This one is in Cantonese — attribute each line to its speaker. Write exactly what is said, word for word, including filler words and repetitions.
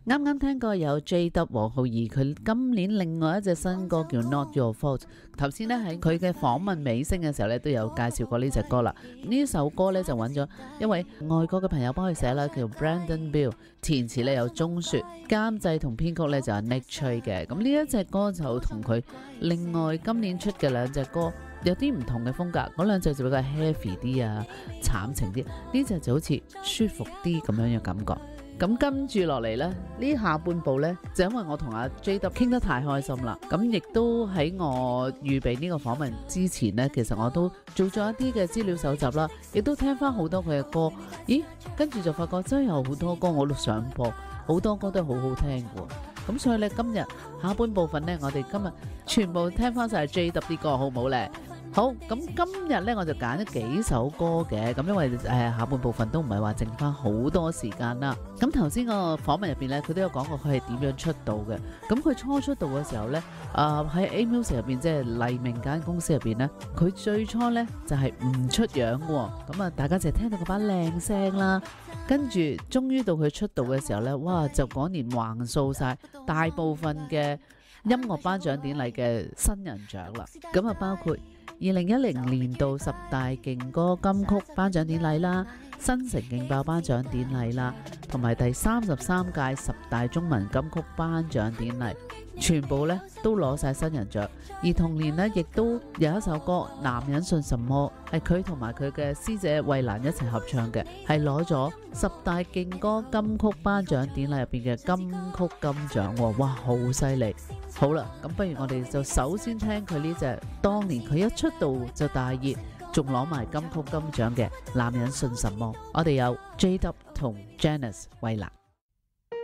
Speaker 1: 啱啱聽過有 J W 黃浩儀，佢今年另外一隻新歌叫 Not Your Fault。頭先咧喺佢嘅訪問尾聲嘅時候咧，都有介紹過呢隻歌啦。呢首歌咧就揾咗一位外國嘅朋友幫佢寫啦，叫 Brandon Bill， 填詞咧有鐘雪，監製同編曲咧就係 Nick Trey 嘅。咁呢一隻歌就同佢另外今年出嘅兩隻歌有啲唔同嘅風格，嗰兩隻就比較 heavy 啲啊，慘情啲，呢隻就好似舒服啲咁樣嘅感覺。咁跟住落嚟呢，呢下半部呢，就因為我同阿 J W 傾得太開心啦，咁亦都喺我預備呢個訪問之前呢，其實我都做咗一啲嘅資料搜集啦，亦都聽翻好多佢嘅歌，咦，跟住就發覺真係有好多歌我都想播，好多歌都好好聽嘅，咁所以呢，今日下半部分呢，我哋今日全部聽翻晒 J W 啲歌，好唔好呢？好，咁今日呢，我就揀咗幾首歌嘅，咁因為誒、呃、下半部分都唔係話剩翻好多時間啦。咁頭先個訪問入邊呢，佢都有講過佢係點樣出道嘅。咁佢初出道嘅時候呢，啊喺 A Music 入邊，即係黎明間公司入邊呢，佢最初呢就係、是、唔出樣喎。咁啊，大家就聽到嗰把靚聲啦。跟住終於到佢出道嘅時候呢，哇！就嗰年橫掃晒大部分嘅音樂頒獎典禮嘅新人獎啦。咁啊，包括二零一零年度十大勁歌金曲頒獎典禮啦，新城勁爆頒獎典禮啦，同埋第三十三屆十大中文金曲頒獎典禮，全部咧都攞晒新人獎。而同年呢，亦都有一首歌《男人信什麼》，係佢同埋佢嘅師姐衛蘭一齊合唱嘅，係攞咗十大勁歌金曲頒獎典禮入邊嘅金曲金獎喎，哇，好犀利！好啦，咁不如我哋就首先聽佢呢隻當年佢一出道就大熱，仲攞埋金曲金獎嘅《男人信什麼》。我哋有 J W 同 Janice 衛蘭。